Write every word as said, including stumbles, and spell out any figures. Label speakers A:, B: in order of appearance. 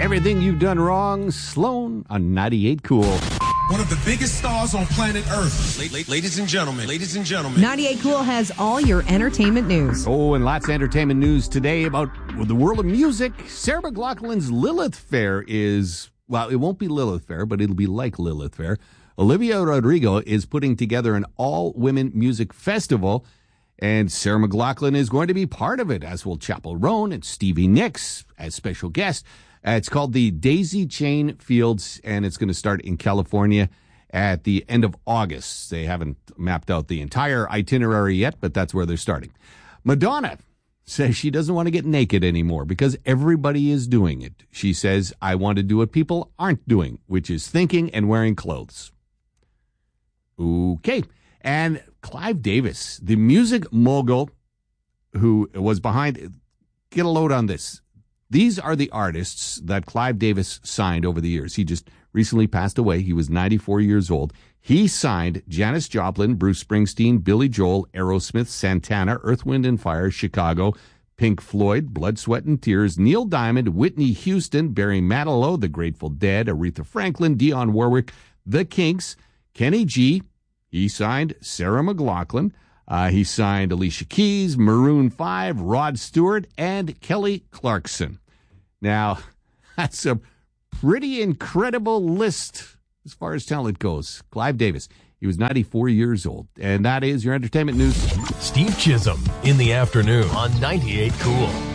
A: Everything You've Done Wrong, Sloan on ninety-eight Cool.
B: One of the biggest stars on planet Earth. La- la- ladies and gentlemen, ladies and gentlemen.
C: ninety-eight Cool has all your entertainment news.
A: Oh, and lots of entertainment news today about the world of music. Sarah McLachlan's Lilith Fair is, well, it won't be Lilith Fair, but it'll be like Lilith Fair. Olivia Rodrigo is putting together an all-women music festival, and Sarah McLachlan is going to be part of it, as will Chappell Roan and Stevie Nicks as special guests. Uh, it's called the Daisy Chain Fields, and it's going to start in California at the end of August. They haven't mapped out the entire itinerary yet, but that's where they're starting. Madonna says she doesn't want to get naked anymore because everybody is doing it. She says, I want to do what people aren't doing, which is thinking and wearing clothes. Okay. And Clive Davis, the music mogul who was behind, get a load on this. These are the artists that Clive Davis signed over the years. He just recently passed away. He was ninety-four years old. He signed Janis Joplin, Bruce Springsteen, Billy Joel, Aerosmith, Santana, Earth, Wind and Fire, Chicago, Pink Floyd, Blood, Sweat and Tears, Neil Diamond, Whitney Houston, Barry Manilow, The Grateful Dead, Aretha Franklin, Dionne Warwick, The Kinks, Kenny G. He signed Sarah McLachlan. Uh, he signed Alicia Keys, Maroon five, Rod Stewart, and Kelly Clarkson. Now, that's a pretty incredible list as far as talent goes. Clive Davis, he was ninety-four years old. And that is your entertainment news.
D: Steve Chisholm in the afternoon on ninety-eight Cool.